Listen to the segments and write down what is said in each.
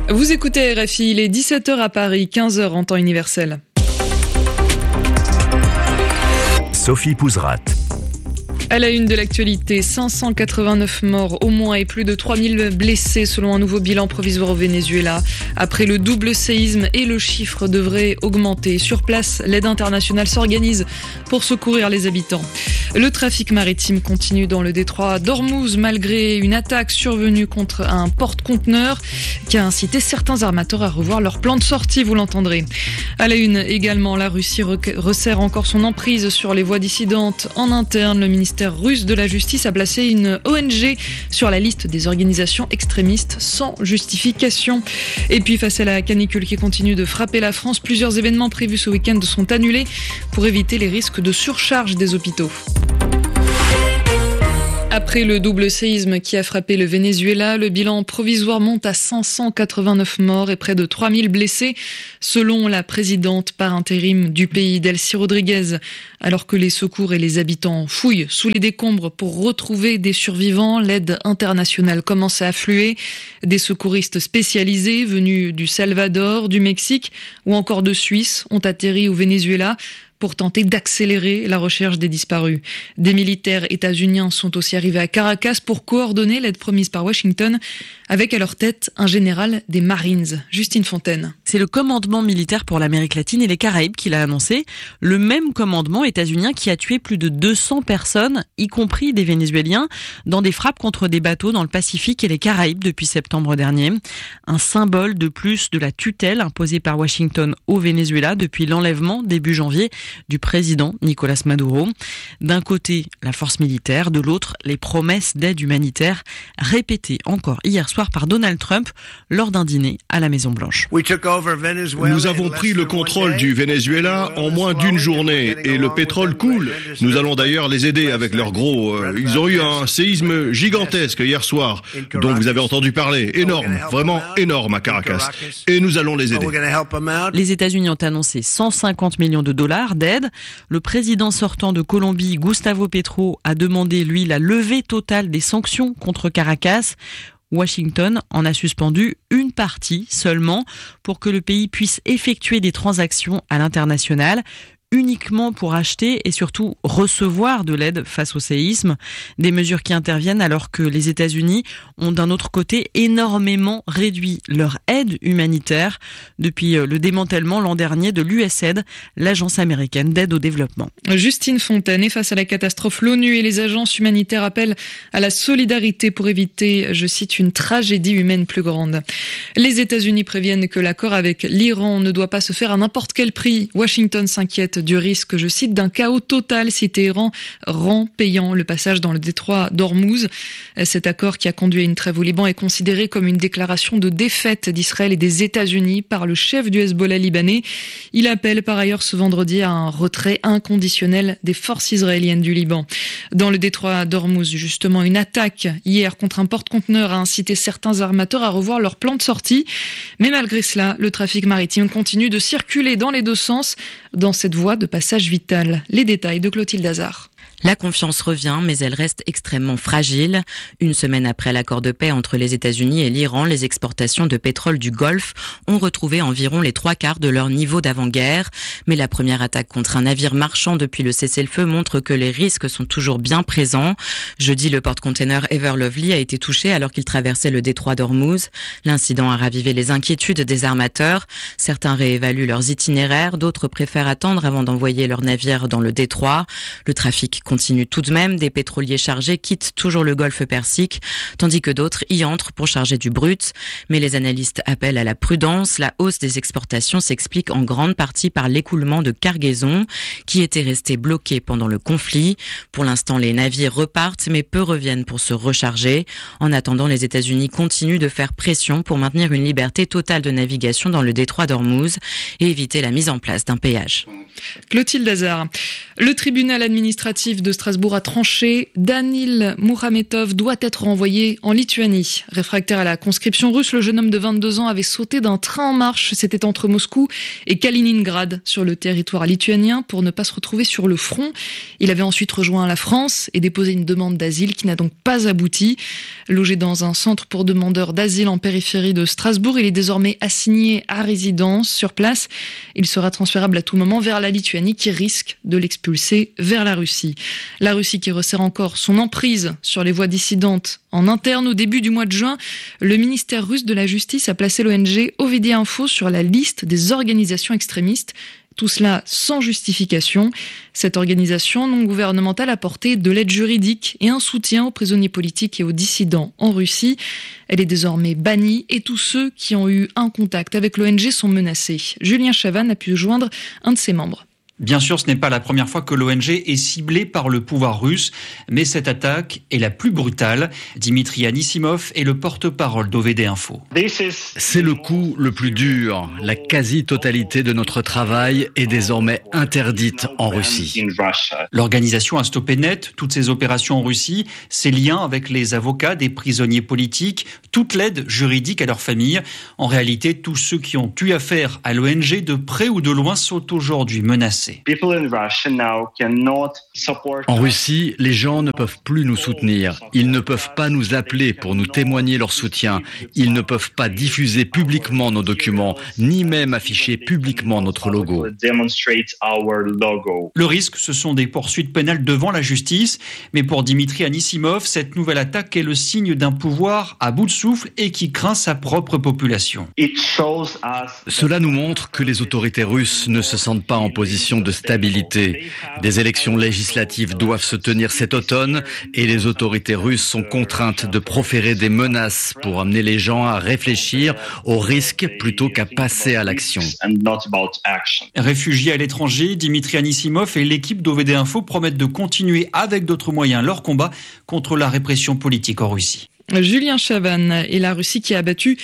Vous écoutez RFI, il est 17h à Paris, 15h en temps universel. Sophie Pouzrat. À la une de l'actualité, 589 morts au moins et plus de 3000 blessés selon un nouveau bilan provisoire au Venezuela. Après le double séisme et le chiffre devrait augmenter. Sur place, l'aide internationale s'organise pour secourir les habitants. Le trafic maritime continue dans le détroit d'Ormuz malgré une attaque survenue contre un porte-conteneur qui a incité certains armateurs à revoir leur plan de sortie, vous l'entendrez. À la une également, la Russie resserre encore son emprise sur les voies dissidentes en interne. Le ministère russe de la Justice a placé une ONG sur la liste des organisations extrémistes sans justification. Et puis face à la canicule qui continue de frapper la France, plusieurs événements prévus ce week-end sont annulés pour éviter les risques de surcharge des hôpitaux. Après le double séisme qui a frappé le Venezuela, le bilan provisoire monte à 589 morts et près de 3000 blessés, selon la présidente par intérim du pays, Delcy Rodriguez. Alors que les secours et les habitants fouillent sous les décombres pour retrouver des survivants, l'aide internationale commence à affluer. Des secouristes spécialisés venus du Salvador, du Mexique ou encore de Suisse ont atterri au Venezuela pour tenter d'accélérer la recherche des disparus. Des militaires états-uniens sont aussi arrivés à Caracas pour coordonner l'aide promise par Washington, avec à leur tête un général des Marines, Justine Fontaine. C'est le commandement militaire pour l'Amérique latine et les Caraïbes qui l'a annoncé. Le même commandement états-unien qui a tué plus de 200 personnes, y compris des Vénézuéliens, dans des frappes contre des bateaux dans le Pacifique et les Caraïbes depuis septembre dernier. Un symbole de plus de la tutelle imposée par Washington au Venezuela depuis l'enlèvement début janvier du président Nicolás Maduro. D'un côté, la force militaire, de l'autre, les promesses d'aide humanitaire répétées encore hier soir par Donald Trump lors d'un dîner à la Maison-Blanche. Nous avons pris le contrôle du Venezuela en moins d'une journée et le pétrole coule. Nous allons d'ailleurs les aider avec leurs gros... Ils ont eu un séisme gigantesque hier soir dont vous avez entendu parler. Énorme, vraiment énorme à Caracas. Et nous allons les aider. Les États-Unis ont annoncé 150 millions de dollars d'aide. Le président sortant de Colombie, Gustavo Petro, a demandé, lui, la levée totale des sanctions contre Caracas. Washington en a suspendu une partie seulement pour que le pays puisse effectuer des transactions à l'international, uniquement pour acheter et surtout recevoir de l'aide face au séisme. Des mesures qui interviennent alors que les États-Unis ont d'un autre côté énormément réduit leur aide humanitaire depuis le démantèlement l'an dernier de l'USAID, l'agence américaine d'aide au développement. Justine Fontaine, et face à la catastrophe, l'ONU et les agences humanitaires appellent à la solidarité pour éviter, je cite, une tragédie humaine plus grande. Les États-Unis préviennent que l'accord avec l'Iran ne doit pas se faire à n'importe quel prix. Washington s'inquiète du risque, je cite, d'un chaos total si Téhéran rend payant le passage dans le détroit d'Ormuz. Cet accord qui a conduit à une trêve au Liban est considéré comme une déclaration de défaite d'Israël et des États-Unis par le chef du Hezbollah libanais. Il appelle par ailleurs ce vendredi à un retrait inconditionnel des forces israéliennes du Liban. Dans le détroit d'Ormuz, justement, une attaque hier contre un porte-conteneur a incité certains armateurs à revoir leur plan de sortie. Mais malgré cela, le trafic maritime continue de circuler dans les deux sens dans cette voie de passage vital. Les détails de Clotilde Hazard. La confiance revient, mais elle reste extrêmement fragile. Une semaine après l'accord de paix entre les États-Unis et l'Iran, les exportations de pétrole du Golfe ont retrouvé environ les 3/4 de leur niveau d'avant-guerre. Mais la première attaque contre un navire marchand depuis le cessez-le-feu montre que les risques sont toujours bien présents. Jeudi, le porte-container Ever Lovely a été touché alors qu'il traversait le détroit d'Ormuz. L'incident a ravivé les inquiétudes des armateurs. Certains réévaluent leurs itinéraires, d'autres préfèrent attendre avant d'envoyer leurs navires dans le détroit. Le trafic continue tout de même, des pétroliers chargés quittent toujours le golfe Persique, tandis que d'autres y entrent pour charger du brut. Mais les analystes appellent à la prudence. La hausse des exportations s'explique en grande partie par l'écoulement de cargaisons qui étaient restées bloquées pendant le conflit. Pour l'instant, les navires repartent, mais peu reviennent pour se recharger. En attendant, les États-Unis continuent de faire pression pour maintenir une liberté totale de navigation dans le détroit d'Ormuz et éviter la mise en place d'un péage. Clotilde Hazard. Le tribunal administratif administratif de Strasbourg a tranché. Danil Mourhametov doit être renvoyé en Lituanie. Réfractaire à la conscription russe, le jeune homme de 22 ans avait sauté d'un train en marche. C'était entre Moscou et Kaliningrad, sur le territoire lituanien, pour ne pas se retrouver sur le front. Il avait ensuite rejoint la France et déposé une demande d'asile qui n'a donc pas abouti. Logé dans un centre pour demandeurs d'asile en périphérie de Strasbourg, il est désormais assigné à résidence sur place. Il sera transférable à tout moment vers la Lituanie qui risque de l'expulser vers la Russie. La Russie qui resserre encore son emprise sur les voix dissidentes en interne. Au début du mois de juin, le ministère russe de la Justice a placé l'ONG OVD Info sur la liste des organisations extrémistes. Tout cela sans justification. Cette organisation non gouvernementale a porté de l'aide juridique et un soutien aux prisonniers politiques et aux dissidents en Russie. Elle est désormais bannie et tous ceux qui ont eu un contact avec l'ONG sont menacés. Julien Chavannes a pu joindre un de ses membres. Bien sûr, ce n'est pas la première fois que l'ONG est ciblée par le pouvoir russe, mais cette attaque est la plus brutale. Dimitri Anisimov est le porte-parole d'OVD Info. C'est le coup le plus dur. La quasi-totalité de notre travail est désormais interdite en Russie. L'organisation a stoppé net toutes ses opérations en Russie, ses liens avec les avocats des prisonniers politiques, toute l'aide juridique à leurs familles. En réalité, tous ceux qui ont eu affaire à l'ONG de près ou de loin sont aujourd'hui menacés. En Russie, les gens ne peuvent plus nous soutenir. Ils ne peuvent pas nous appeler pour nous témoigner leur soutien. Ils ne peuvent pas diffuser publiquement nos documents, ni même afficher publiquement notre logo. Le risque, ce sont des poursuites pénales devant la justice. Mais pour Dimitri Anisimov, cette nouvelle attaque est le signe d'un pouvoir à bout de souffle et qui craint sa propre population. Cela nous montre que les autorités russes ne se sentent pas en position de stabilité. Des élections législatives doivent se tenir cet automne et les autorités russes sont contraintes de proférer des menaces pour amener les gens à réfléchir aux risques plutôt qu'à passer à l'action. Réfugiés à l'étranger, Dimitri Anisimov et l'équipe d'OVD Info promettent de continuer avec d'autres moyens leur combat contre la répression politique en Russie. Julien Chavannes et la Russie qui a abattu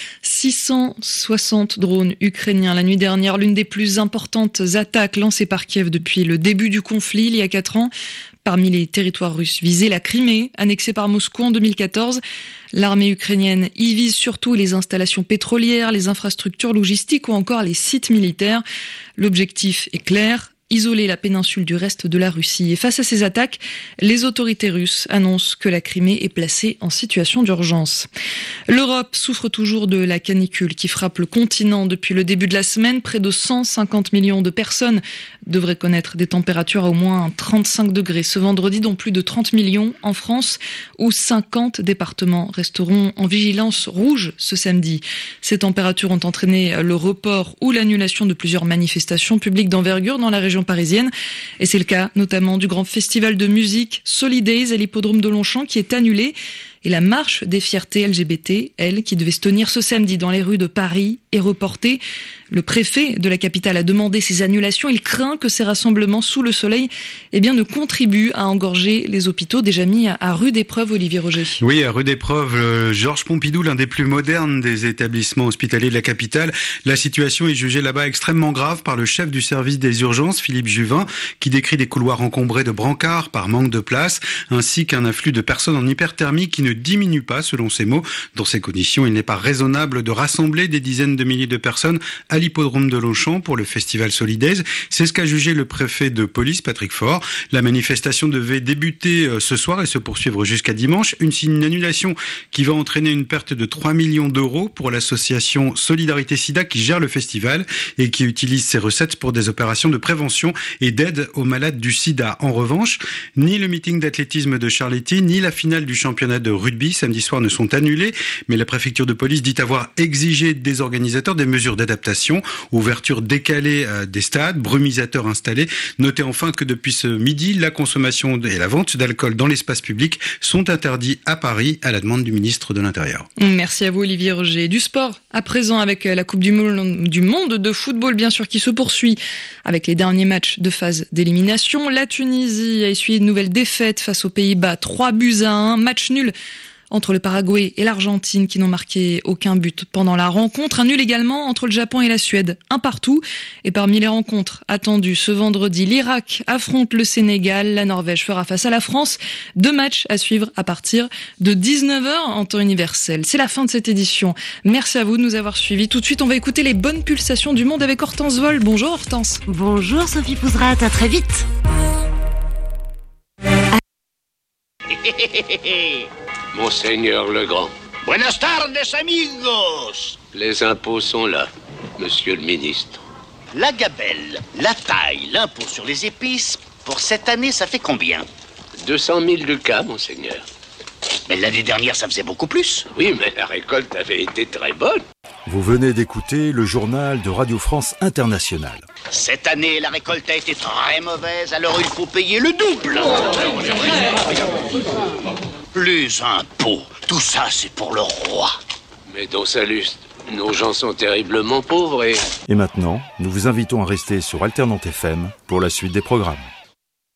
660 drones ukrainiens la nuit dernière, l'une des plus importantes attaques lancées par Kiev depuis le début du conflit il y a 4 ans. Parmi les territoires russes visés, la Crimée, annexée par Moscou en 2014. L'armée ukrainienne y vise surtout les installations pétrolières, les infrastructures logistiques ou encore les sites militaires. L'objectif est clair: isoler la péninsule du reste de la Russie. Et face à ces attaques, les autorités russes annoncent que la Crimée est placée en situation d'urgence. L'Europe souffre toujours de la canicule qui frappe le continent depuis le début de la semaine. Près de 150 millions de personnes devraient connaître des températures à au moins 35 degrés ce vendredi, dont plus de 30 millions en France, où 50 départements resteront en vigilance rouge ce samedi. Ces températures ont entraîné le report ou l'annulation de plusieurs manifestations publiques d'envergure dans la région parisienne. Et c'est le cas notamment du grand festival de musique Solidays à l'hippodrome de Longchamp qui est annulé. Et la marche des fiertés LGBT, elle, qui devait se tenir ce samedi dans les rues de Paris, est reportée. Le préfet de la capitale a demandé ces annulations. Il craint que ces rassemblements sous le soleil ne contribuent à engorger les hôpitaux déjà mis à rude épreuve, Olivier Roger. Oui, à rude épreuve, Georges Pompidou, l'un des plus modernes des établissements hospitaliers de la capitale. La situation est jugée là-bas extrêmement grave par le chef du service des urgences, Philippe Juvin, qui décrit des couloirs encombrés de brancards par manque de place, ainsi qu'un afflux de personnes en hyperthermie qui ne diminue pas, selon ses mots. Dans ces conditions, il n'est pas raisonnable de rassembler des dizaines de milliers de personnes à l'hippodrome de Longchamp pour le festival Solidays. C'est ce qu'a jugé le préfet de police, Patrick Faure. La manifestation devait débuter ce soir et se poursuivre jusqu'à dimanche. Une annulation qui va entraîner une perte de 3 millions d'euros pour l'association Solidarité Sida qui gère le festival et qui utilise ses recettes pour des opérations de prévention et d'aide aux malades du sida. En revanche, ni le meeting d'athlétisme de Charletti, ni la finale du championnat de rugby samedi soir ne sont annulés, mais la préfecture de police dit avoir exigé des organisateurs des mesures d'adaptation, ouverture décalée des stades, brumisateurs installés. Notez enfin que depuis ce midi, la consommation et la vente d'alcool dans l'espace public sont interdits à Paris à la demande du ministre de l'Intérieur. Merci à vous Olivier Roger. Du sport à présent avec la Coupe du Monde de football bien sûr qui se poursuit avec les derniers matchs de phase d'élimination. La Tunisie a essuyé une nouvelle défaite face aux Pays-Bas, 3-1, match nul entre le Paraguay et l'Argentine qui n'ont marqué aucun but pendant la rencontre. Un nul également entre le Japon et la Suède, un partout. Et parmi les rencontres attendues ce vendredi, l'Irak affronte le Sénégal, la Norvège fera face à la France. 2 matchs à suivre à partir de 19h en temps universel. C'est la fin de cette édition. Merci à vous de nous avoir suivis. Tout de suite, on va écouter les bonnes pulsations du monde avec Hortense Vol. Bonjour Hortense. Bonjour Sophie Pouzrat, à très vite. Monseigneur Legrand. Buenas tardes, amigos. Les impôts sont là, monsieur le ministre. La gabelle, la taille, l'impôt sur les épices, pour cette année, ça fait combien? 200 000 ducats, monseigneur. Mais l'année dernière, ça faisait beaucoup plus. Oui, mais la récolte avait été très bonne. Vous venez d'écouter le journal de Radio France Internationale. Cette année, la récolte a été très mauvaise, alors il faut payer le double. Les impôts, tout ça, c'est pour le roi. Mais dans Saluste, nos gens sont terriblement pauvres Et maintenant, nous vous invitons à rester sur Alternante FM pour la suite des programmes.